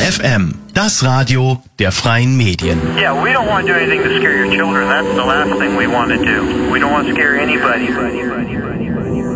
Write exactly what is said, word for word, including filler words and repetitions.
F M, das Radio der freien Medien. Yeah, we don't want to do anything to scare your children. That's the last thing we want to do. We don't want to scare anybody.